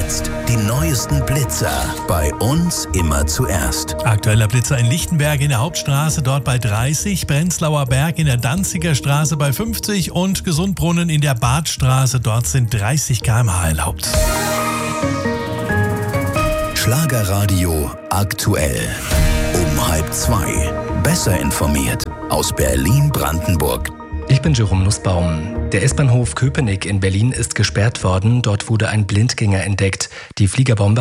Jetzt die neuesten Blitzer. Bei uns immer zuerst. Aktueller Blitzer in Lichtenberg in der Hauptstraße, dort bei 30, Prenzlauer Berg in der Danziger Straße bei 50 und Gesundbrunnen in der Badstraße, dort sind 30 km/h erlaubt. Schlagerradio aktuell. Um 1:30. Besser informiert aus Berlin-Brandenburg. Ich bin Jerome Nussbaum. Der S-Bahnhof Köpenick in Berlin ist gesperrt worden. Dort wurde ein Blindgänger entdeckt. Die Fliegerbombe